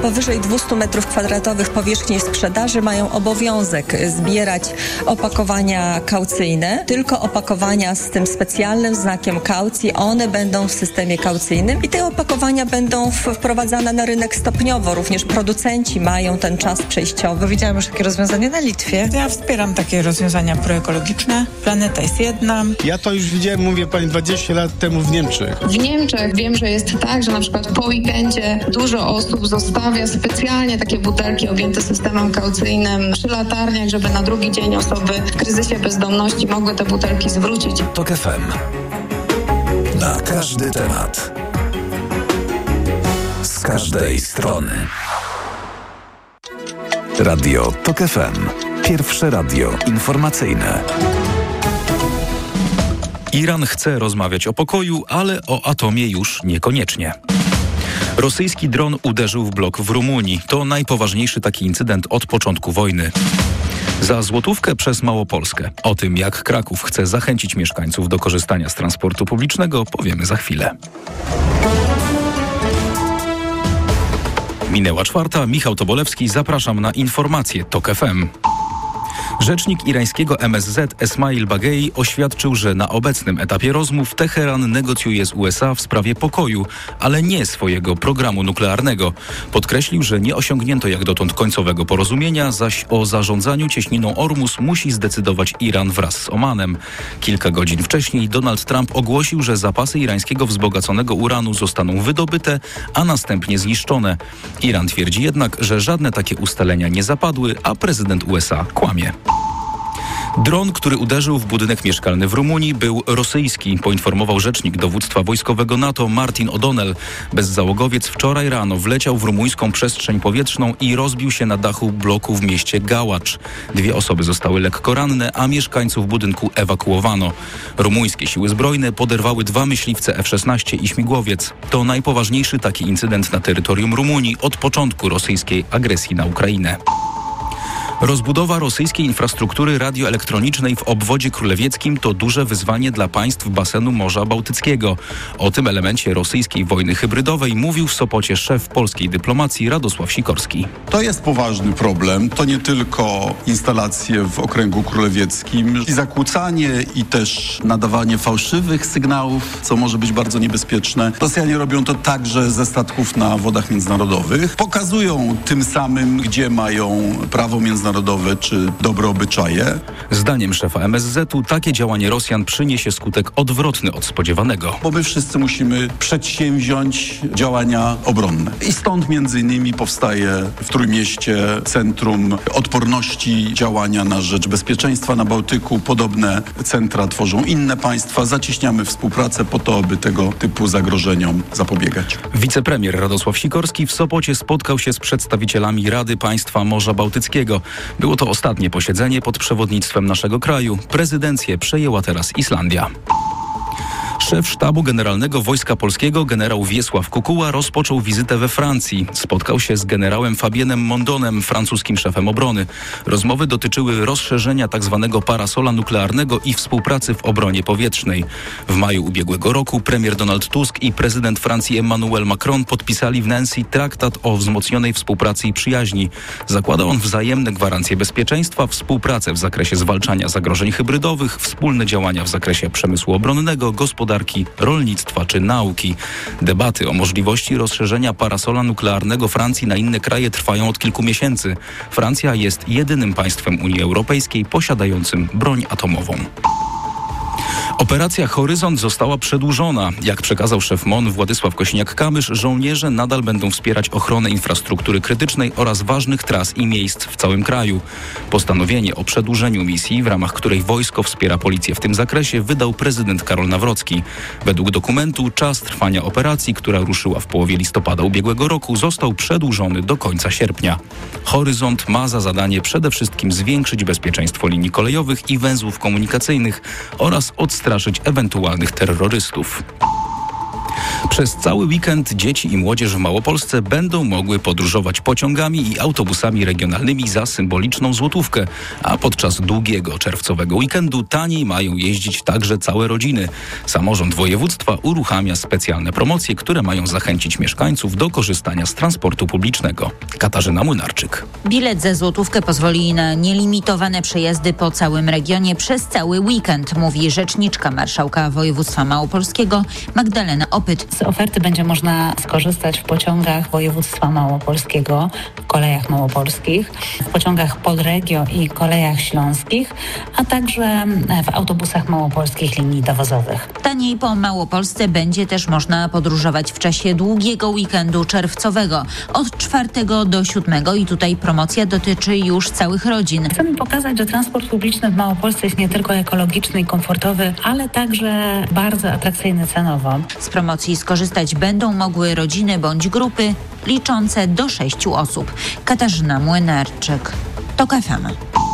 powyżej 200 m2 powierzchni sprzedaży mają obowiązek zbierać opakowania kaucyjne. Tylko opakowania z tym specjalnym znakiem kaucji, one będą w systemie kaucyjnym i te opakowania będą wprowadzane na rynek stopniowo. Również producenci mają ten czas przejściowy. Widziałam już takie rozwiązanie na Litwie. Ja wspieram takie rozwiązania proekologiczne. Planeta jest jedna. Ja to już widziałem, mówię pani, 20 lat temu w Niemczech. W Niemczech wiem, że jest tak, że na przykład po weekendzie dużo osób zostawia specjalnie takie butelki objęte systemem kaucyjnym przy latarniach, żeby na drugi dzień osoby w kryzysie bezdomności mogły te butelki zwrócić. TOK FM. Na każdy temat. Z każdej strony. Radio TOK FM. Pierwsze radio informacyjne. Iran chce rozmawiać o pokoju, ale o atomie już niekoniecznie. Rosyjski dron uderzył w blok w Rumunii. To najpoważniejszy taki incydent od początku wojny. Za złotówkę przez Małopolskę. O tym, jak Kraków chce zachęcić mieszkańców do korzystania z transportu publicznego, powiemy za chwilę. Minęła 4:00. Michał Tobolewski. Zapraszam na informacje TOK FM. Rzecznik irańskiego MSZ Esmail Bagei oświadczył, że na obecnym etapie rozmów Teheran negocjuje z USA w sprawie pokoju, ale nie swojego programu nuklearnego. Podkreślił, że nie osiągnięto jak dotąd końcowego porozumienia, zaś o zarządzaniu cieśniną Ormus musi zdecydować Iran wraz z Omanem. Kilka godzin wcześniej Donald Trump ogłosił, że zapasy irańskiego wzbogaconego uranu zostaną wydobyte, a następnie zniszczone. Iran twierdzi jednak, że żadne takie ustalenia nie zapadły, a prezydent USA kłamie. Dron, który uderzył w budynek mieszkalny w Rumunii, był rosyjski, poinformował rzecznik dowództwa wojskowego NATO Martin O'Donnell. Bezzałogowiec wczoraj rano wleciał w rumuńską przestrzeń powietrzną i rozbił się na dachu bloku w mieście Gałacz. 2 osoby zostały lekko ranne, a mieszkańców budynku ewakuowano. Rumuńskie siły zbrojne poderwały 2 myśliwce F-16 i śmigłowiec. To najpoważniejszy taki incydent na terytorium Rumunii od początku rosyjskiej agresji na Ukrainę. Rozbudowa rosyjskiej infrastruktury radioelektronicznej w obwodzie królewieckim to duże wyzwanie dla państw basenu Morza Bałtyckiego. O tym elemencie rosyjskiej wojny hybrydowej mówił w Sopocie szef polskiej dyplomacji Radosław Sikorski. To jest poważny problem. To nie tylko instalacje w okręgu królewieckim. I zakłócanie i też nadawanie fałszywych sygnałów, co może być bardzo niebezpieczne. Rosjanie robią to także ze statków na wodach międzynarodowych. Pokazują tym samym, gdzie mają prawo międzynarodowe czy dobre obyczaje. Zdaniem szefa MSZ-u takie działanie Rosjan przyniesie skutek odwrotny od spodziewanego. Bo my wszyscy musimy przedsięwziąć działania obronne. I stąd między innymi powstaje w Trójmieście Centrum Odporności Działania na rzecz Bezpieczeństwa na Bałtyku. Podobne centra tworzą inne państwa. Zacieśniamy współpracę po to, aby tego typu zagrożeniom zapobiegać. Wicepremier Radosław Sikorski w Sopocie spotkał się z przedstawicielami Rady Państwa Morza Bałtyckiego. Było to ostatnie posiedzenie pod przewodnictwem naszego kraju. Prezydencję przejęła teraz Islandia. Szef Sztabu Generalnego Wojska Polskiego generał Wiesław Kukuła rozpoczął wizytę we Francji. Spotkał się z generałem Fabienem Mondonem, francuskim szefem obrony. Rozmowy dotyczyły rozszerzenia tzw. parasola nuklearnego i współpracy w obronie powietrznej. W maju ubiegłego roku premier Donald Tusk i prezydent Francji Emmanuel Macron podpisali w Nancy traktat o wzmocnionej współpracy i przyjaźni. Zakłada on wzajemne gwarancje bezpieczeństwa, współpracę w zakresie zwalczania zagrożeń hybrydowych, wspólne działania w zakresie przemysłu obronnego, gospodarki, rolnictwa czy nauki. Debaty o możliwości rozszerzenia parasola nuklearnego Francji na inne kraje trwają od kilku miesięcy. Francja jest jedynym państwem Unii Europejskiej posiadającym broń atomową. Operacja Horyzont została przedłużona. Jak przekazał szef MON Władysław Kośniak-Kamysz, żołnierze nadal będą wspierać ochronę infrastruktury krytycznej oraz ważnych tras i miejsc w całym kraju. Postanowienie o przedłużeniu misji, w ramach której wojsko wspiera policję w tym zakresie, wydał prezydent Karol Nawrocki. Według dokumentu czas trwania operacji, która ruszyła w połowie listopada ubiegłego roku, został przedłużony do końca sierpnia. Horyzont ma za zadanie przede wszystkim zwiększyć bezpieczeństwo linii kolejowych i węzłów komunikacyjnych oraz odstraszyć ewentualnych terrorystów. Przez cały weekend dzieci i młodzież w Małopolsce będą mogły podróżować pociągami i autobusami regionalnymi za symboliczną złotówkę, a podczas długiego czerwcowego weekendu taniej mają jeździć także całe rodziny. Samorząd województwa uruchamia specjalne promocje, które mają zachęcić mieszkańców do korzystania z transportu publicznego. Katarzyna Młynarczyk. Bilet za złotówkę pozwoli na nielimitowane przejazdy po całym regionie przez cały weekend, mówi rzeczniczka marszałka województwa małopolskiego Magdalena Opyt. Z oferty będzie można skorzystać w pociągach województwa małopolskiego, w kolejach małopolskich, w pociągach Polregio i kolejach śląskich, a także w autobusach małopolskich linii dowozowych. Taniej po Małopolsce będzie też można podróżować w czasie długiego weekendu czerwcowego od 4 do 7 i tutaj promocja dotyczy już całych rodzin. Chcemy pokazać, że transport publiczny w Małopolsce jest nie tylko ekologiczny i komfortowy, ale także bardzo atrakcyjny cenowo. Z promocji skorzystać będą mogły rodziny bądź grupy liczące do 6 osób. Katarzyna Młynarczyk, TOK FM.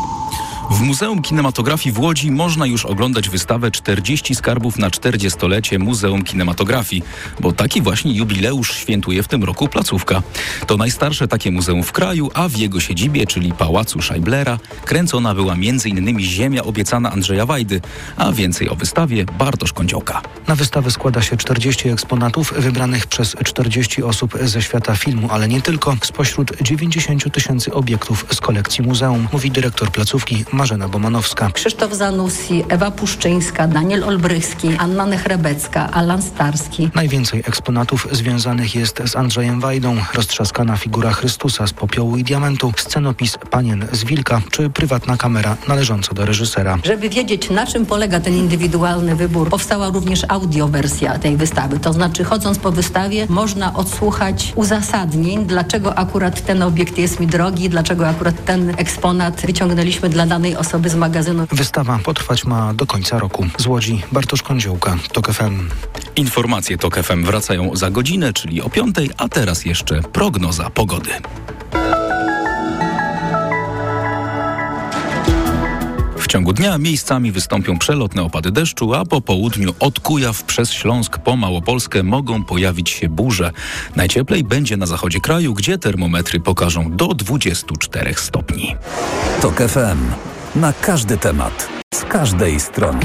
W Muzeum Kinematografii w Łodzi można już oglądać wystawę 40 skarbów na 40-lecie Muzeum Kinematografii, bo taki właśnie jubileusz świętuje w tym roku placówka. To najstarsze takie muzeum w kraju, a w jego siedzibie, czyli Pałacu Scheiblera, kręcona była m.in. Ziemia obiecana Andrzeja Wajdy, a więcej o wystawie Bartosz Kądziołka. Na wystawę składa się 40 eksponatów wybranych przez 40 osób ze świata filmu, ale nie tylko, spośród 90 000 obiektów z kolekcji muzeum, mówi dyrektor placówki Marzena Bomanowska. Krzysztof Zanussi, Ewa Puszczyńska, Daniel Olbrychski, Anna Nechrebecka, Alan Starski. Najwięcej eksponatów związanych jest z Andrzejem Wajdą, roztrzaskana figura Chrystusa z popiołu i diamentu, scenopis Panien z Wilka czy prywatna kamera należąca do reżysera. Żeby wiedzieć, na czym polega ten indywidualny wybór, powstała również audiowersja tej wystawy. To znaczy, chodząc po wystawie, można odsłuchać uzasadnień, dlaczego akurat ten obiekt jest mi drogi, dlaczego akurat ten eksponat wyciągnęliśmy dla danej osoby z magazynu. Wystawa potrwać ma do końca roku. Z Łodzi Bartosz Kądziołka, TOK FM. Informacje TOK FM wracają za godzinę, czyli o 5, a teraz jeszcze prognoza pogody. W ciągu dnia miejscami wystąpią przelotne opady deszczu, a po południu od Kujaw przez Śląsk po Małopolskę mogą pojawić się burze. Najcieplej będzie na zachodzie kraju, gdzie termometry pokażą do 24 stopni. TOK FM. Na każdy temat. Z każdej strony.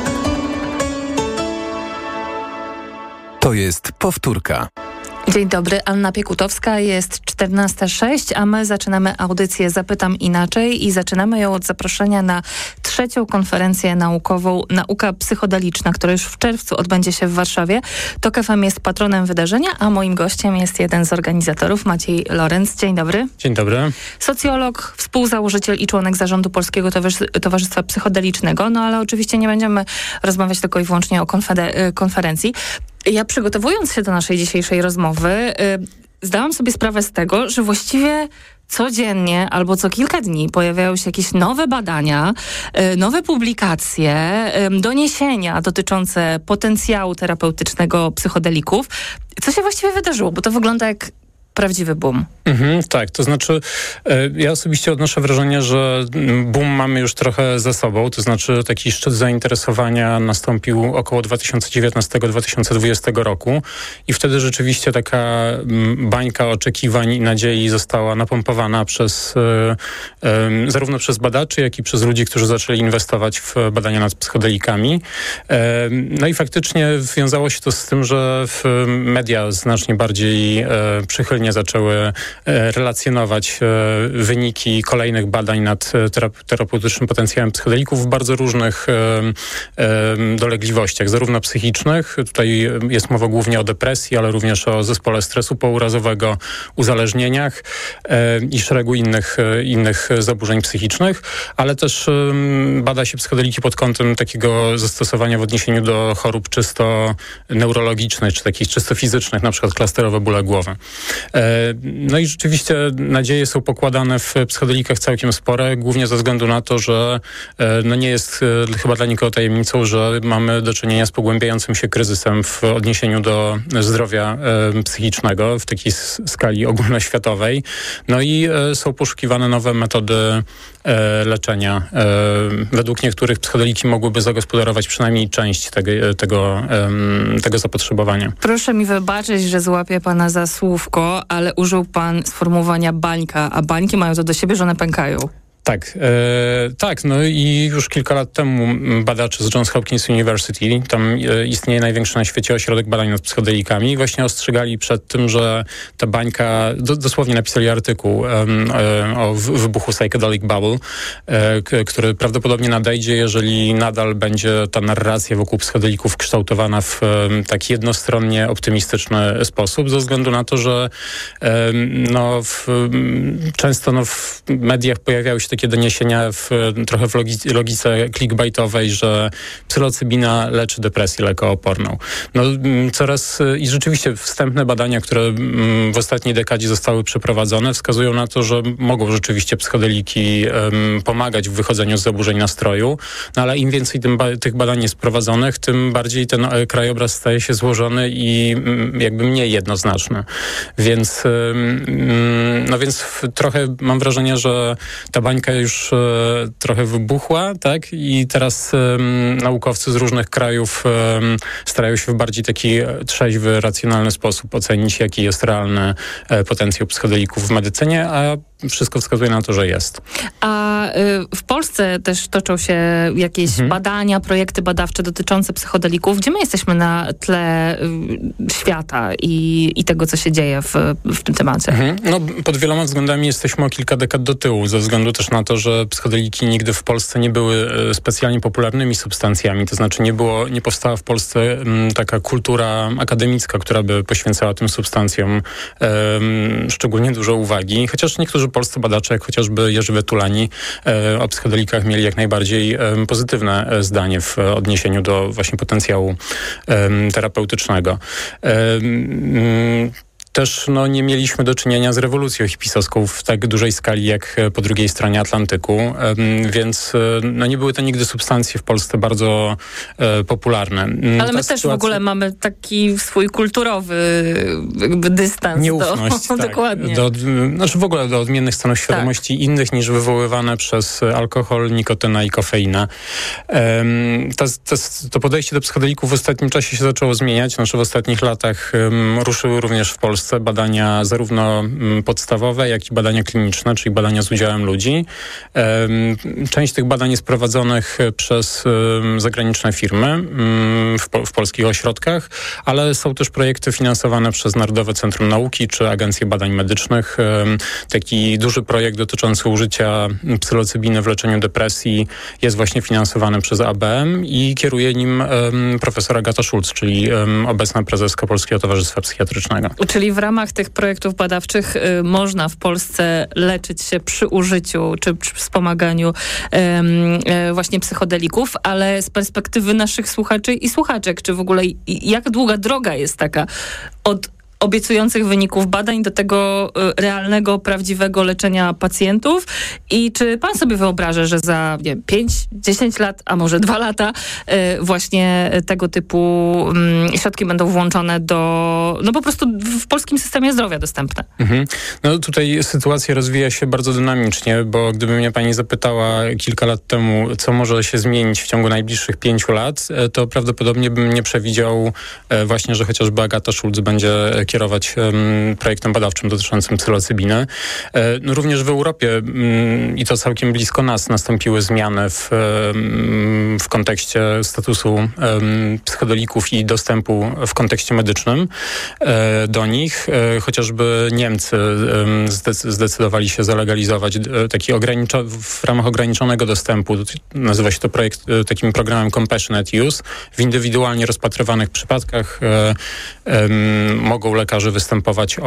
To jest powtórka. Dzień dobry, Anna Piekutowska, jest 14:06, a my zaczynamy audycję Zapytam Inaczej i zaczynamy ją od zaproszenia na 3. konferencję naukową Nauka Psychodeliczna, która już w czerwcu odbędzie się w Warszawie. TOK FM jest patronem wydarzenia, a moim gościem jest jeden z organizatorów, Maciej Lorenz. Dzień dobry. Dzień dobry. Socjolog, współzałożyciel i członek zarządu Polskiego Towarzystwa Psychodelicznego, no ale oczywiście nie będziemy rozmawiać tylko i wyłącznie o konferencji. Ja przygotowując się do naszej dzisiejszej rozmowy, zdałam sobie sprawę z tego, że właściwie codziennie albo co kilka dni pojawiają się jakieś nowe badania, nowe publikacje, doniesienia dotyczące potencjału terapeutycznego psychodelików. Co się właściwie wydarzyło? Bo to wygląda jak prawdziwy boom. Tak, to znaczy ja osobiście odnoszę wrażenie, że boom mamy już trochę za sobą, to znaczy taki szczyt zainteresowania nastąpił około 2019-2020 roku i wtedy rzeczywiście taka bańka oczekiwań i nadziei została napompowana zarówno przez badaczy, jak i przez ludzi, którzy zaczęli inwestować w badania nad psychodelikami. No i faktycznie wiązało się to z tym, że media znacznie bardziej przychylnie zaczęły relacjonować wyniki kolejnych badań nad terapeutycznym potencjałem psychodelików w bardzo różnych dolegliwościach, zarówno psychicznych, tutaj jest mowa głównie o depresji, ale również o zespole stresu pourazowego, uzależnieniach i szeregu innych zaburzeń psychicznych, ale też bada się psychodeliki pod kątem takiego zastosowania w odniesieniu do chorób czysto neurologicznych, czy takich czysto fizycznych, na przykład klasterowe bóle głowy. No i rzeczywiście nadzieje są pokładane w psychodelikach całkiem spore, głównie ze względu na to, że no nie jest chyba dla nikogo tajemnicą, że mamy do czynienia z pogłębiającym się kryzysem w odniesieniu do zdrowia psychicznego w takiej skali ogólnoświatowej. No i są poszukiwane nowe metody leczenia. Według niektórych psychodeliki mogłyby zagospodarować przynajmniej część tego zapotrzebowania. Proszę mi wybaczyć, że złapię pana za słówko, ale użył pan sformułowania bańka, a bańki mają to do siebie, że one pękają. Tak, no i już kilka lat temu badacze z Johns Hopkins University, tam istnieje największy na świecie ośrodek badań nad psychodelikami, właśnie ostrzegali przed tym, że ta bańka, dosłownie napisali artykuł o wybuchu psychedelic bubble, który prawdopodobnie nadejdzie, jeżeli nadal będzie ta narracja wokół psychodelików kształtowana w tak jednostronnie optymistyczny sposób, ze względu na to, że często w mediach pojawiały się takie doniesienia trochę w logice clickbaitowej, że psylocybina leczy depresję lekooporną. I rzeczywiście wstępne badania, które w ostatniej dekadzie zostały przeprowadzone, wskazują na to, że mogą rzeczywiście psychodeliki pomagać w wychodzeniu z zaburzeń nastroju, ale im więcej tych badań jest prowadzonych, tym bardziej ten krajobraz staje się złożony i jakby mniej jednoznaczny. Więc trochę mam wrażenie, że ta bańka już trochę wybuchła, tak? I teraz naukowcy z różnych krajów starają się w bardziej taki trzeźwy, racjonalny sposób ocenić, jaki jest realny potencjał psychodelików w medycynie, a wszystko wskazuje na to, że jest. A w Polsce też toczą się jakieś badania, projekty badawcze dotyczące psychodelików. Gdzie my jesteśmy na tle świata i tego, co się dzieje w tym temacie? Pod wieloma względami jesteśmy o kilka dekad do tyłu, ze względu też na to, że psychodeliki nigdy w Polsce nie były specjalnie popularnymi substancjami. To znaczy nie powstała w Polsce taka kultura akademicka, która by poświęcała tym substancjom szczególnie dużo uwagi. Chociaż niektórzy polscy badacze, jak chociażby Jerzy Wetulani, o psychodelikach mieli jak najbardziej pozytywne zdanie w odniesieniu do właśnie potencjału terapeutycznego. Też nie mieliśmy do czynienia z rewolucją hipisowską w tak dużej skali jak po drugiej stronie Atlantyku, więc nie były to nigdy substancje w Polsce bardzo popularne. Ale my też w ogóle mamy taki swój kulturowy dystans. Nieufność, tak. Dokładnie. W ogóle do odmiennych stanów świadomości innych niż wywoływane przez alkohol, nikotynę i kofeinę. To podejście do psychodelików w ostatnim czasie się zaczęło zmieniać. W ostatnich latach ruszyły również w Polsce badania zarówno podstawowe, jak i badania kliniczne, czyli badania z udziałem ludzi. Część tych badań jest prowadzonych przez zagraniczne firmy w polskich ośrodkach, ale są też projekty finansowane przez Narodowe Centrum Nauki czy Agencję Badań Medycznych. Taki duży projekt dotyczący użycia psylocybiny w leczeniu depresji jest właśnie finansowany przez ABM i kieruje nim profesor Agata Schulz, czyli obecna prezeska Polskiego Towarzystwa Psychiatrycznego. Czyli w ramach tych projektów badawczych można w Polsce leczyć się przy użyciu czy przy wspomaganiu właśnie psychodelików, ale z perspektywy naszych słuchaczy i słuchaczek, czy w ogóle jak długa droga jest taka od obiecujących wyników badań do tego realnego, prawdziwego leczenia pacjentów i czy pan sobie wyobraża, że za 5-10 lat, a może 2 lata właśnie tego typu środki będą włączone do, po prostu w polskim systemie zdrowia dostępne? Tutaj sytuacja rozwija się bardzo dynamicznie, bo gdyby mnie pani zapytała kilka lat temu, co może się zmienić w ciągu najbliższych 5 lat, to prawdopodobnie bym nie przewidział właśnie, że chociażby Agata Schulz będzie kierować projektem badawczym dotyczącym psylocybiny. Również w Europie i to całkiem blisko nas nastąpiły zmiany w kontekście statusu psychodelików i dostępu w kontekście medycznym do nich. Chociażby Niemcy zdecydowali się zalegalizować taki w ramach ograniczonego dostępu, nazywa się to projekt takim programem Compassionate Use. W indywidualnie rozpatrywanych przypadkach mogą lekarze występować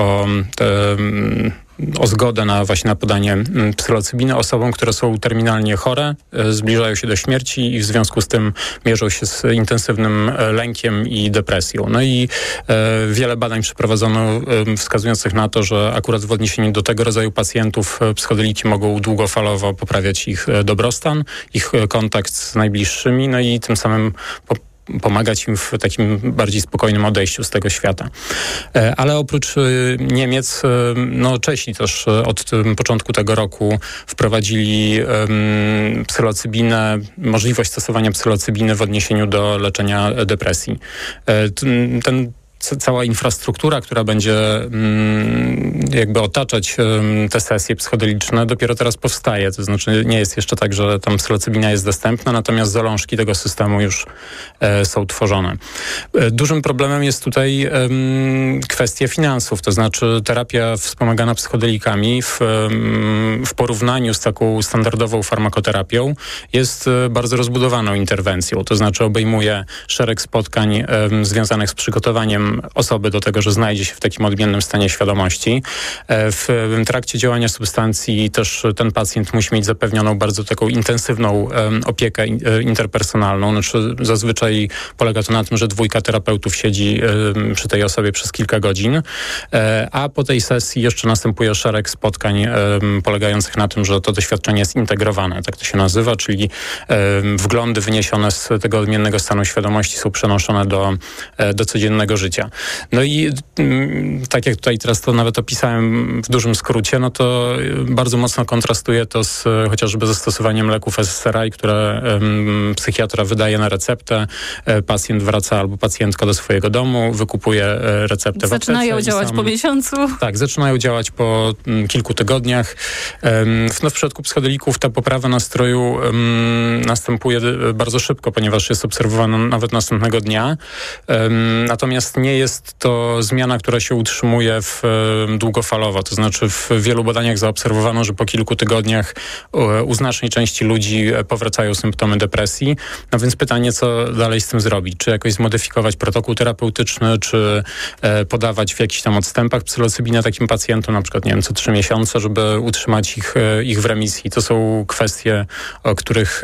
o zgodę na podanie psylocybiny osobom, które są terminalnie chore, zbliżają się do śmierci i w związku z tym mierzą się z intensywnym lękiem i depresją. I wiele badań przeprowadzono wskazujących na to, że akurat w odniesieniu do tego rodzaju pacjentów psychodeliki mogą długofalowo poprawiać ich dobrostan, ich kontakt z najbliższymi, i tym samym pomagać im w takim bardziej spokojnym odejściu z tego świata. Ale oprócz Niemiec, Czesi też od początku tego roku wprowadzili psylocybinę, możliwość stosowania psylocybiny w odniesieniu do leczenia depresji. Cała infrastruktura, która będzie jakby otaczać te sesje psychodeliczne, dopiero teraz powstaje. To znaczy nie jest jeszcze tak, że tam psylocybina jest dostępna, natomiast zalążki tego systemu już są tworzone. Dużym problemem jest tutaj kwestia finansów, to znaczy terapia wspomagana psychodelikami w porównaniu z taką standardową farmakoterapią jest bardzo rozbudowaną interwencją. To znaczy obejmuje szereg spotkań związanych z przygotowaniem osoby do tego, że znajdzie się w takim odmiennym stanie świadomości. W trakcie działania substancji też ten pacjent musi mieć zapewnioną bardzo taką intensywną opiekę interpersonalną. Znaczy zazwyczaj polega to na tym, że 2 terapeutów siedzi przy tej osobie przez kilka godzin, a po tej sesji jeszcze następuje szereg spotkań polegających na tym, że to doświadczenie jest integrowane, tak to się nazywa, czyli wglądy wyniesione z tego odmiennego stanu świadomości są przenoszone do codziennego życia. No i tak jak tutaj teraz to nawet opisałem w dużym skrócie, no to bardzo mocno kontrastuje to z chociażby zastosowaniem leków SSRI, które psychiatra wydaje na receptę, pacjent wraca albo pacjentka do swojego domu, wykupuje receptę w aptece. Zaczynają działać po miesiącu. Tak, zaczynają działać po kilku tygodniach. W przypadku psychodelików ta poprawa nastroju następuje bardzo szybko, ponieważ jest obserwowana nawet następnego dnia. Natomiast nie jest to zmiana, która się utrzymuje długofalowo. To znaczy w wielu badaniach zaobserwowano, że po kilku tygodniach u znacznej części ludzi powracają symptomy depresji. No więc pytanie, co dalej z tym zrobić? Czy jakoś zmodyfikować protokół terapeutyczny, czy podawać w jakichś tam odstępach psylocybinę takim pacjentom, na przykład, nie wiem, co 3 miesiące, żeby utrzymać ich w remisji. To są kwestie, o których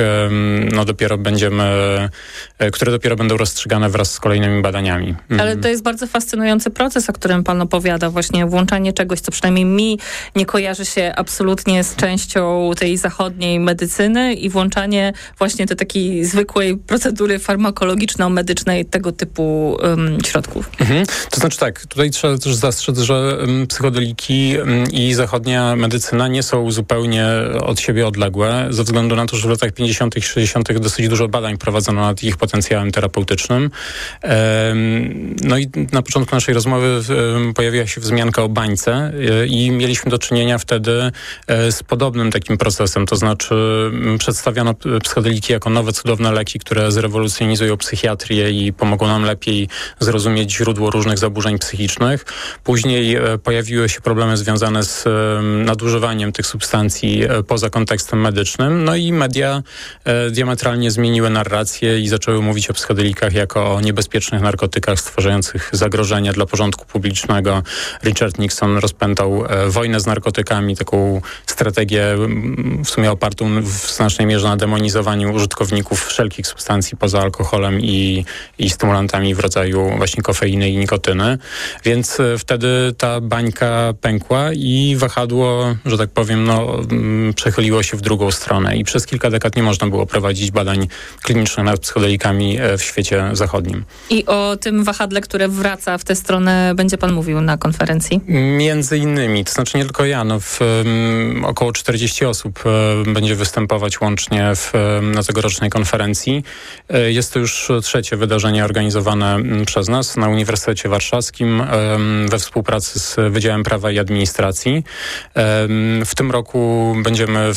które dopiero będą rozstrzygane wraz z kolejnymi badaniami. Ale to jest bardzo fascynujący proces, o którym pan opowiada. Właśnie włączanie czegoś, co przynajmniej mi nie kojarzy się absolutnie z częścią tej zachodniej medycyny i włączanie właśnie do takiej zwykłej procedury farmakologiczno-medycznej tego typu środków. To znaczy tak, tutaj trzeba też zastrzec, że psychodeliki i zachodnia medycyna nie są zupełnie od siebie odległe, ze względu na to, że w latach 50. i 60. dosyć dużo badań prowadzono nad ich potencjałem terapeutycznym. No i na początku naszej rozmowy pojawiła się wzmianka o bańce i mieliśmy do czynienia wtedy z podobnym takim procesem, to znaczy przedstawiano psychodeliki jako nowe, cudowne leki, które zrewolucjonizują psychiatrię i pomogą nam lepiej zrozumieć źródło różnych zaburzeń psychicznych. Później pojawiły się problemy związane z nadużywaniem tych substancji poza kontekstem medycznym, no i media diametralnie zmieniły narrację i zaczęły mówić o psychodelikach jako o niebezpiecznych narkotykach stwarzających zagrożenie dla porządku publicznego. Richard Nixon rozpętał wojnę z narkotykami, taką strategię w sumie opartą w znacznej mierze na demonizowaniu użytkowników wszelkich substancji poza alkoholem i stymulantami w rodzaju właśnie kofeiny i nikotyny. Więc wtedy ta bańka pękła i wahadło, że tak powiem, przechyliło się w drugą stronę i przez kilka dekad nie można było prowadzić badań klinicznych nad psychodelikami w świecie zachodnim. I o tym wahadle, które wraca w tę stronę, będzie pan mówił na konferencji? Między innymi, to znaczy nie tylko ja, około 40 osób będzie występować łącznie na tegorocznej konferencji. Jest to już 3. wydarzenie organizowane przez nas na Uniwersytecie Warszawskim we współpracy z Wydziałem Prawa i Administracji. W tym roku będziemy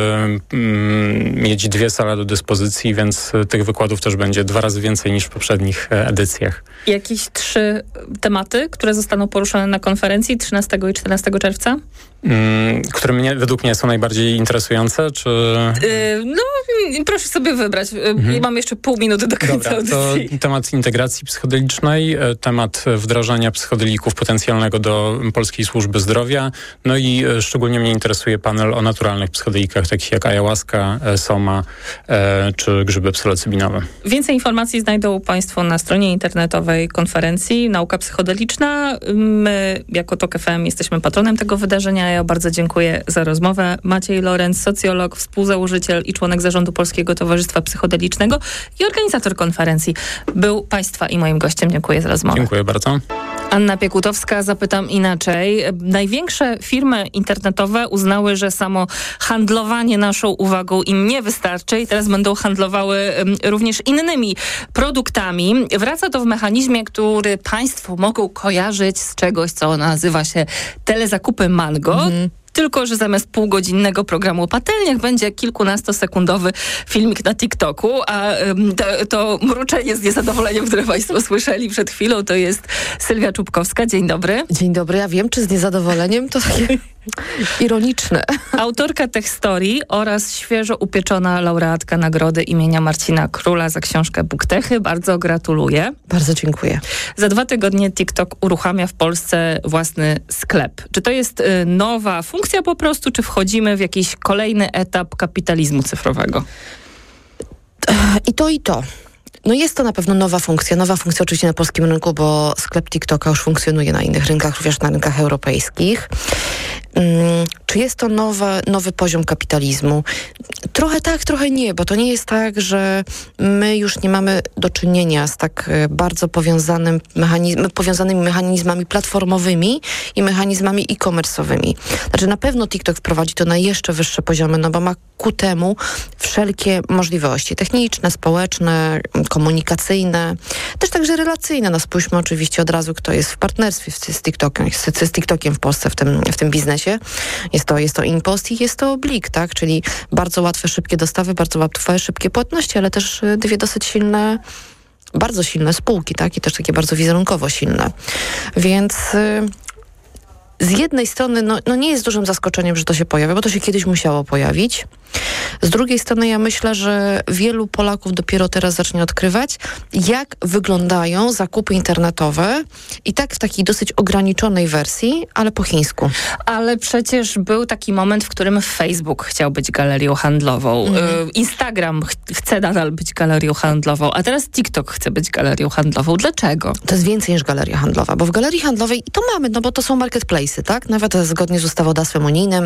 mieć 2 sale do dyspozycji, więc tych wykładów też będzie 2 razy więcej niż w poprzednich edycjach. Jakieś 3 tematy, które zostaną poruszone na konferencji 13 i 14 czerwca? Które według mnie są najbardziej interesujące, czy... proszę sobie wybrać. Mam jeszcze pół minuty do końca audycji. To temat integracji psychodelicznej, temat wdrażania psychodelików potencjalnego do Polskiej Służby Zdrowia, no i szczególnie mnie interesuje panel o naturalnych psychodelikach, takich jak ayahuasca, soma czy grzyby psylocybinowe. Więcej informacji znajdą państwo na stronie internetowej konferencji konferencji Nauka Psychodeliczna. My jako TOK FM jesteśmy patronem tego wydarzenia. Ja bardzo dziękuję za rozmowę. Maciej Lorenz, socjolog, współzałożyciel i członek zarządu Polskiego Towarzystwa Psychodelicznego i organizator konferencji, był Państwa i moim gościem. Dziękuję za rozmowę. Dziękuję bardzo. Anna Piekutowska, zapytam inaczej. Największe firmy internetowe uznały, że samo handlowanie naszą uwagą im nie wystarczy i teraz będą handlowały również innymi produktami. Wraca to w mechanizmie, który Państwo mogą kojarzyć z czegoś, co nazywa się telezakupy Mango. Tylko że zamiast półgodzinnego programu o patelniach będzie kilkunastosekundowy filmik na TikToku, a to mruczenie z niezadowoleniem, które Państwo słyszeli przed chwilą, to jest Sylwia Czubkowska. Dzień dobry. Dzień dobry. Ja wiem, czy z niezadowoleniem, to takie ironiczne. Autorka Techstory oraz świeżo upieczona laureatka nagrody imienia Marcina Króla za książkę Buktechy. Bardzo gratuluję. Bardzo dziękuję. Za 2 tygodnie TikTok uruchamia w Polsce własny sklep. Czy to jest nowa funkcja po prostu, czy wchodzimy w jakiś kolejny etap kapitalizmu cyfrowego? I to, i to. No jest to na pewno nowa funkcja oczywiście na polskim rynku, bo sklep TikToka już funkcjonuje na innych rynkach, również na rynkach europejskich. Czy jest to nowy poziom kapitalizmu? Trochę tak, trochę nie, bo to nie jest tak, że my już nie mamy do czynienia z tak bardzo powiązanymi mechanizmami platformowymi i mechanizmami e-commerce'owymi. Znaczy na pewno TikTok wprowadzi to na jeszcze wyższe poziomy, no bo ma ku temu wszelkie możliwości techniczne, społeczne, komunikacyjne, też także relacyjne. No spójrzmy oczywiście od razu, kto jest w partnerstwie z TikTokiem w Polsce w tym biznesie. Jest to InPost i jest to Blik, tak? Czyli bardzo łatwe, szybkie dostawy, bardzo łatwe, szybkie płatności, ale też 2 dosyć silne, bardzo silne spółki, tak? I też takie bardzo wizerunkowo silne. Więc z jednej strony no nie jest dużym zaskoczeniem, że to się pojawia, bo to się kiedyś musiało pojawić. Z drugiej strony ja myślę, że wielu Polaków dopiero teraz zacznie odkrywać, jak wyglądają zakupy internetowe i tak w takiej dosyć ograniczonej wersji, ale po chińsku. Ale przecież był taki moment, w którym Facebook chciał być galerią handlową. Instagram chce nadal być galerią handlową, a teraz TikTok chce być galerią handlową. Dlaczego? To jest więcej niż galeria handlowa, bo w galerii handlowej to mamy, no bo to są marketplace'y, tak? Nawet zgodnie z ustawodawstwem unijnym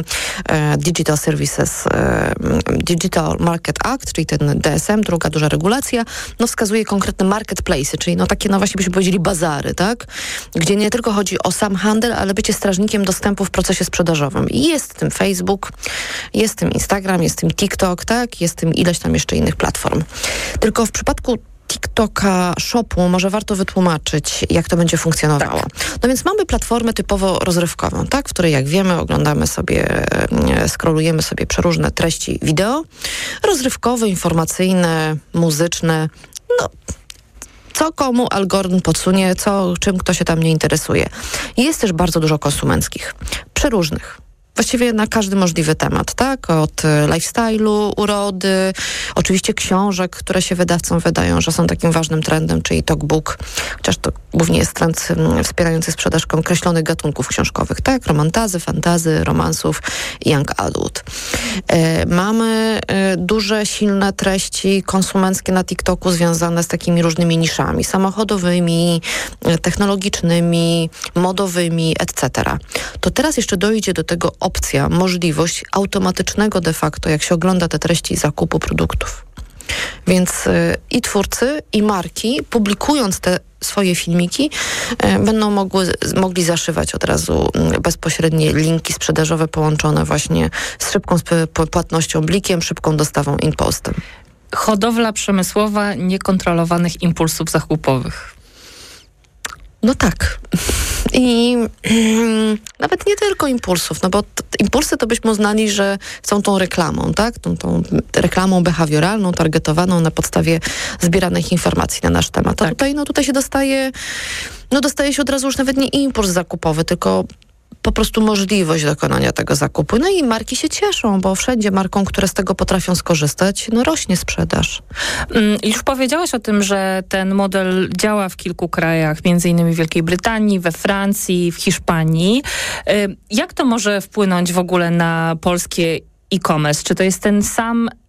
Digital Market Act, czyli ten DSM, druga duża regulacja, no wskazuje konkretne marketplace'y, czyli no takie, no właśnie byśmy powiedzieli bazary, tak? Gdzie nie tylko chodzi o sam handel, ale bycie strażnikiem dostępu w procesie sprzedażowym. I jest tym Facebook, jest tym Instagram, jest tym TikTok, tak? Jest tym ileś tam jeszcze innych platform. Tylko w przypadku TikToka Shopu może warto wytłumaczyć, jak to będzie funkcjonowało. Tak. No więc mamy platformę typowo rozrywkową, tak? W której, jak wiemy, oglądamy sobie, scrollujemy sobie przeróżne treści wideo, rozrywkowe, informacyjne, muzyczne, no co komu algorytm podsunie, czym kto się tam nie interesuje. Jest też bardzo dużo konsumenckich, przeróżnych. Właściwie na każdy możliwy temat, tak? Od lifestyle'u, urody, oczywiście książek, które się wydawcom wydają, że są takim ważnym trendem, czyli talkbook, chociaż to głównie jest trend wspierający sprzedaż określonych gatunków książkowych, tak? Romantazy, fantazy, romansów, young adult. Mamy duże, silne treści konsumenckie na TikToku związane z takimi różnymi niszami samochodowymi, technologicznymi, modowymi, etc. To teraz jeszcze dojdzie do tego opcja, możliwość automatycznego de facto, jak się ogląda te treści zakupu produktów. Więc i twórcy, i marki, publikując te swoje filmiki, będą mogli zaszywać od razu bezpośrednie linki sprzedażowe połączone właśnie z szybką płatnością Blikiem, szybką dostawą InPostem. Hodowla przemysłowa niekontrolowanych impulsów zakupowych. No tak. I nawet nie tylko impulsów, no bo impulsy to byśmy uznali, że są tą reklamą, tak? Tą reklamą behawioralną, targetowaną na podstawie zbieranych informacji na nasz temat. A tak. Tutaj się dostaje się od razu już nawet nie impuls zakupowy, tylko po prostu możliwość dokonania tego zakupu. No i marki się cieszą, bo wszędzie markom, które z tego potrafią skorzystać, no rośnie sprzedaż. Już powiedziałaś o tym, że ten model działa w kilku krajach, między innymi w Wielkiej Brytanii, we Francji, w Hiszpanii. Jak to może wpłynąć w ogóle na polskie e-commerce? Czy to jest ten sam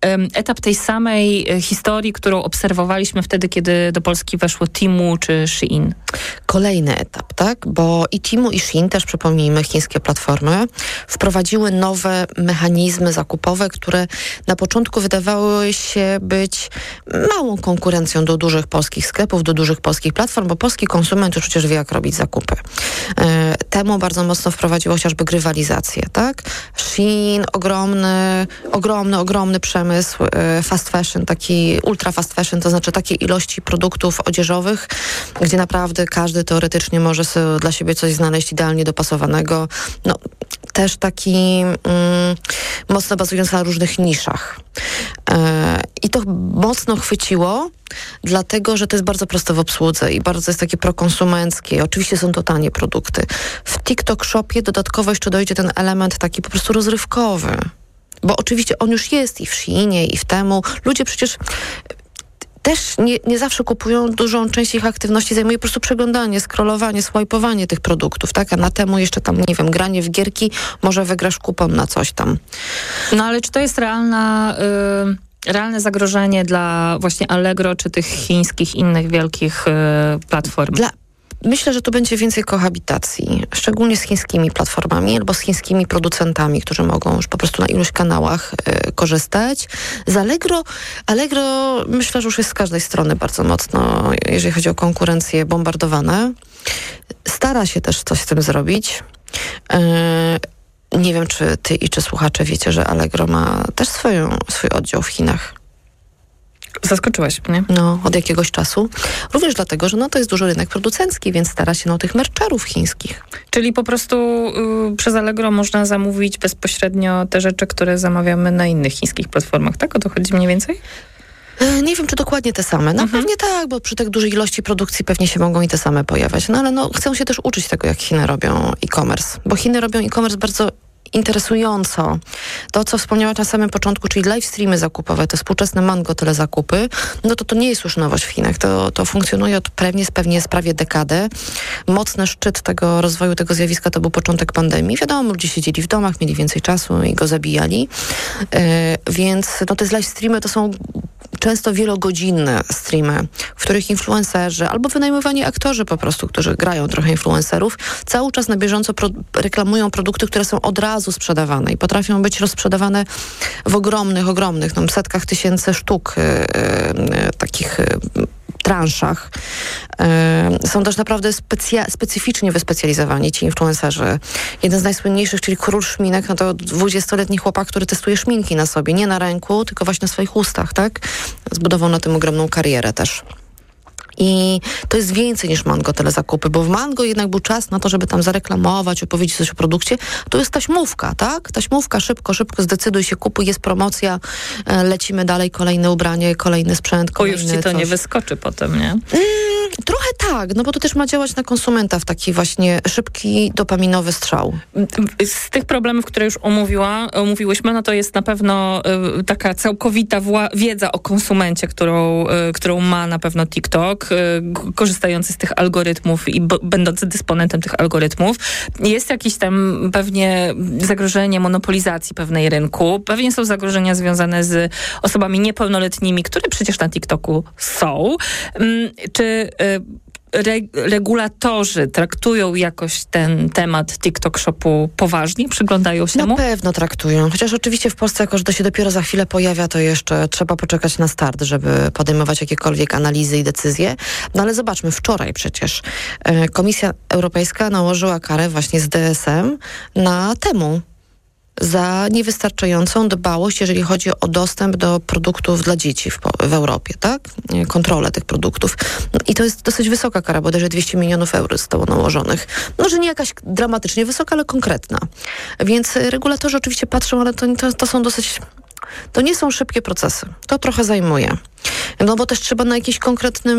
etap tej samej historii, którą obserwowaliśmy wtedy, kiedy do Polski weszło Temu czy Shein? Kolejny etap, tak? Bo i Temu i Shein, też przypomnijmy, chińskie platformy, wprowadziły nowe mechanizmy zakupowe, które na początku wydawały się być małą konkurencją do dużych polskich sklepów, do dużych polskich platform, bo polski konsument już przecież wie, jak robić zakupy. Temu bardzo mocno wprowadziło chociażby grywalizację, tak? Shein, ogromny przemysł fast fashion, taki ultra fast fashion, to znaczy takie ilości produktów odzieżowych, gdzie naprawdę każdy teoretycznie może sobie dla siebie coś znaleźć idealnie dopasowanego. No, też taki mocno bazując na różnych niszach. I to mocno chwyciło, dlatego, że to jest bardzo proste w obsłudze i bardzo jest takie prokonsumenckie. Oczywiście są to tanie produkty. W TikTok Shopie dodatkowo jeszcze dojdzie ten element taki po prostu rozrywkowy. Bo oczywiście on już jest i w Sheinie, i w Temu. Ludzie przecież też nie zawsze kupują, dużą część ich aktywności zajmuje po prostu przeglądanie, scrollowanie, swajpowanie tych produktów, tak? A na Temu jeszcze tam, nie wiem, granie w gierki, może wygrasz kupon na coś tam. No ale czy to jest realne zagrożenie dla właśnie Allegro, czy tych chińskich innych wielkich platform? Myślę, że tu będzie więcej kohabitacji, szczególnie z chińskimi platformami albo z chińskimi producentami, którzy mogą już po prostu na iluś kanałach korzystać. Z Allegro myślę, że już jest z każdej strony bardzo mocno, jeżeli chodzi o konkurencję, bombardowane. Stara się też coś z tym zrobić. Nie wiem, czy ty i czy słuchacze wiecie, że Allegro ma też swój oddział w Chinach. Zaskoczyłaś mnie. No, od jakiegoś czasu. Również dlatego, że to jest duży rynek producencki, więc stara się tych mercharów chińskich. Czyli po prostu przez Allegro można zamówić bezpośrednio te rzeczy, które zamawiamy na innych chińskich platformach, tak? O to chodzi mniej więcej? Nie wiem, czy dokładnie te same. No pewnie tak, bo przy tak dużej ilości produkcji pewnie się mogą i te same pojawiać. No ale chcą się też uczyć tego, jak Chiny robią e-commerce. Bo Chiny robią e-commerce bardzo interesująco. To, co wspomniałam na samym początku, czyli live streamy zakupowe, te współczesne Mango telezakupy, to nie jest już nowość w Chinach. To funkcjonuje od pewnie prawie dekadę. Mocny szczyt tego rozwoju, tego zjawiska to był początek pandemii. Wiadomo, ludzie siedzieli w domach, mieli więcej czasu i go zabijali. Więc te live streamy to są często wielogodzinne streamy, w których influencerzy albo wynajmowani aktorzy po prostu, którzy grają trochę influencerów, cały czas na bieżąco reklamują produkty, które są od razu sprzedawane i potrafią być rozprzedawane w ogromnych, setkach tysięcy sztuk takich transzach. Są też naprawdę specyficznie wyspecjalizowani ci influencerzy. Jeden z najsłynniejszych, czyli Król Szminek, to 20-letni chłopak, który testuje szminki na sobie, nie na ręku, tylko właśnie na swoich ustach, tak? Zbudował na tym ogromną karierę też. I to jest więcej niż Mango telezakupy, bo w Mango jednak był czas na to, żeby tam zareklamować, opowiedzieć coś o produkcie. To jest taśmówka, tak? Taśmówka, szybko, zdecyduj się, kupuj, jest promocja, lecimy dalej, kolejne ubranie, kolejny sprzęt, kolejny już ci to nie wyskoczy potem, nie? Trochę tak, bo to też ma działać na konsumenta w taki właśnie szybki, dopaminowy strzał. Z tych problemów, które już omówiłyśmy, to jest na pewno taka całkowita wiedza o konsumencie, którą ma na pewno TikTok, korzystający z tych algorytmów i będący dysponentem tych algorytmów. Jest jakieś tam pewnie zagrożenie monopolizacji pewnej rynku. Pewnie są zagrożenia związane z osobami niepełnoletnimi, które przecież na TikToku są. Czy regulatorzy traktują jakoś ten temat TikTok Shopu poważnie? Przyglądają się mu? Na pewno traktują. Chociaż oczywiście w Polsce, jako że to się dopiero za chwilę pojawia, to jeszcze trzeba poczekać na start, żeby podejmować jakiekolwiek analizy i decyzje. No ale zobaczmy, wczoraj przecież Komisja Europejska nałożyła karę właśnie z DSM na Temu za niewystarczającą dbałość, jeżeli chodzi o dostęp do produktów dla dzieci w Europie, tak? Kontrolę tych produktów. I to jest dosyć wysoka kara, bodajże 200 milionów euro zostało nałożonych. Może nie jakaś dramatycznie wysoka, ale konkretna. Więc regulatorzy oczywiście patrzą, ale to są dosyć... To nie są szybkie procesy. To trochę zajmuje. No bo też trzeba na jakiejś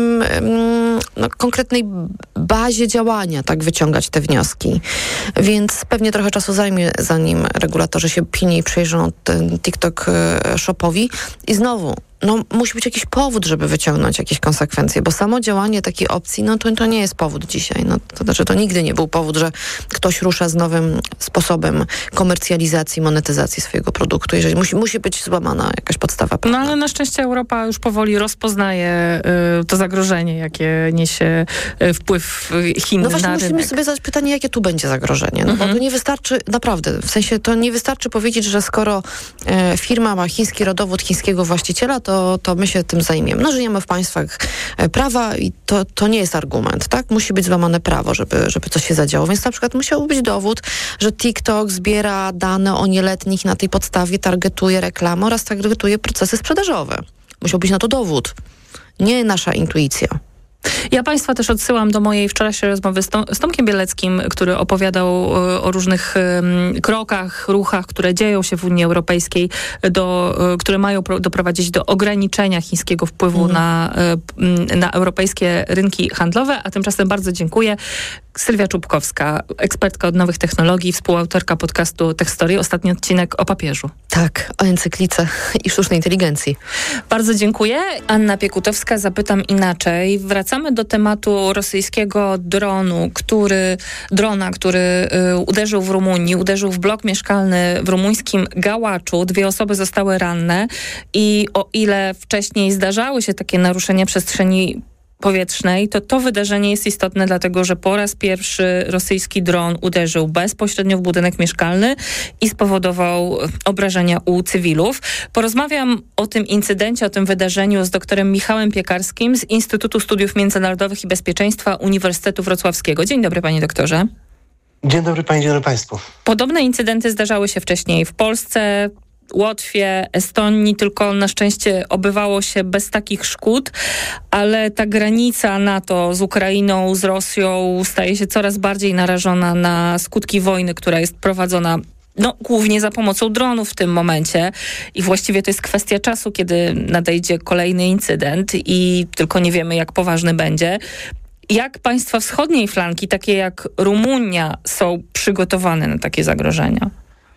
konkretnej bazie działania tak wyciągać te wnioski. Więc pewnie trochę czasu zajmie, zanim regulatorzy się pilniej przyjrzą ten TikTok Shopowi. I znowu, musi być jakiś powód, żeby wyciągnąć jakieś konsekwencje, bo samo działanie takiej opcji, to nie jest powód dzisiaj. To znaczy, to nigdy nie był powód, że ktoś rusza z nowym sposobem komercjalizacji, monetyzacji swojego produktu, jeżeli musi być złamana jakaś podstawa prawna. Ale na szczęście Europa już powoli rozpoznaje to zagrożenie, jakie niesie wpływ Chin na rynek. Musimy sobie zadać pytanie, jakie tu będzie zagrożenie. Bo to nie wystarczy, naprawdę, w sensie to nie wystarczy powiedzieć, że skoro firma ma chiński rodowód chińskiego właściciela, to my się tym zajmiemy. Żyjemy w państwach prawa i to nie jest argument, tak? Musi być złamane prawo, żeby coś się zadziało. Więc na przykład musiał być dowód, że TikTok zbiera dane o nieletnich i na tej podstawie targetuje reklamę oraz targetuje procesy sprzedażowe. Musiał być na to dowód. Nie nasza intuicja. Ja Państwa też odsyłam do mojej wczorajszej rozmowy z Tomkiem Bieleckim, który opowiadał o różnych krokach, ruchach, które dzieją się w Unii Europejskiej, które mają doprowadzić do ograniczenia chińskiego wpływu na europejskie rynki handlowe. A tymczasem bardzo dziękuję. Sylwia Czubkowska, ekspertka od nowych technologii, współautorka podcastu TechStory. Ostatni odcinek o papieżu. Tak, o encyklice i sztucznej inteligencji. Bardzo dziękuję. Anna Piekutowska, zapytam inaczej. Wracamy do tematu rosyjskiego drona, który uderzył w Rumunii, uderzył w blok mieszkalny w rumuńskim Gałaczu. 2 osoby zostały ranne i o ile wcześniej zdarzały się takie naruszenia przestrzeni powietrznej, to wydarzenie jest istotne, dlatego że po raz pierwszy rosyjski dron uderzył bezpośrednio w budynek mieszkalny i spowodował obrażenia u cywilów. Porozmawiam o tym incydencie, o tym wydarzeniu z doktorem Michałem Piekarskim z Instytutu Studiów Międzynarodowych i Bezpieczeństwa Uniwersytetu Wrocławskiego. Dzień dobry, panie doktorze. Dzień dobry pani, dzień dobry państwu. Podobne incydenty zdarzały się wcześniej w Polsce, Łotwie, Estonii, tylko na szczęście obywało się bez takich szkód, ale ta granica NATO z Ukrainą, z Rosją staje się coraz bardziej narażona na skutki wojny, która jest prowadzona głównie za pomocą dronów w tym momencie i właściwie to jest kwestia czasu, kiedy nadejdzie kolejny incydent i tylko nie wiemy, jak poważny będzie. Jak państwa wschodniej flanki, takie jak Rumunia, są przygotowane na takie zagrożenia?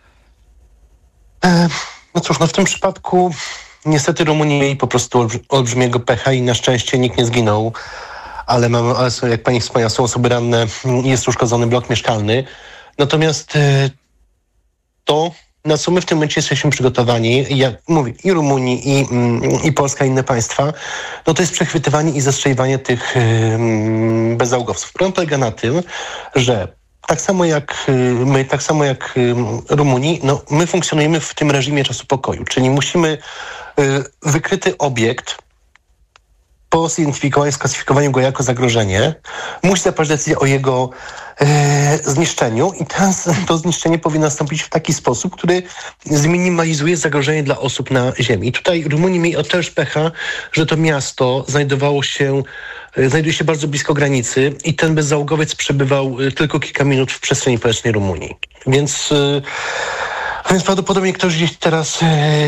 No cóż, w tym przypadku niestety Rumuni mieli po prostu olbrzymiego pecha i na szczęście nikt nie zginął, ale są, jak pani wspomniała, są osoby ranne, jest uszkodzony blok mieszkalny. Natomiast to, na co my w tym momencie jesteśmy przygotowani, jak mówię, i Rumunii, i Polska, i inne państwa, to jest przechwytywanie i zastrzeliwanie tych bezzałogowców. Problem polega na tym, że tak samo jak Rumuni, my funkcjonujemy w tym reżimie czasu pokoju, czyli musimy wykryty obiekt po zidentyfikowaniu, sklasyfikowaniu go jako zagrożenie, musi zapaść decyzję o jego zniszczeniu i to zniszczenie powinno nastąpić w taki sposób, który zminimalizuje zagrożenie dla osób na ziemi. I tutaj Rumuni mieli też pecha, że to miasto znajduje się bardzo blisko granicy i ten bezzałogowiec przebywał tylko kilka minut w przestrzeni powietrznej Rumunii. Więc prawdopodobnie ktoś gdzieś teraz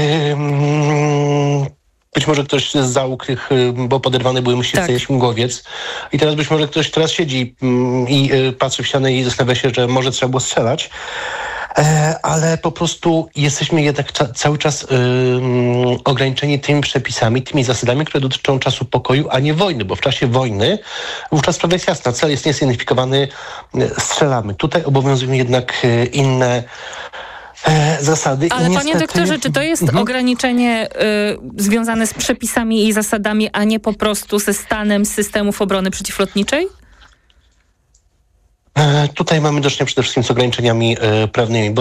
być może ktoś z załóg, bo poderwane były myśliwce, śmigłowiec. I teraz być może ktoś teraz siedzi i patrzy w ścianę i zastanawia się, że może trzeba było strzelać. Ale po prostu jesteśmy jednak cały czas ograniczeni tymi przepisami, tymi zasadami, które dotyczą czasu pokoju, a nie wojny, bo w czasie wojny wówczas sprawa jest jasna. Cel jest niezidentyfikowany, strzelamy. Tutaj obowiązują jednak inne zasady. Ale panie doktorze, czy to jest ograniczenie związane z przepisami i zasadami, a nie po prostu ze stanem systemów obrony przeciwlotniczej? Tutaj mamy do czynienia przede wszystkim z ograniczeniami prawnymi, bo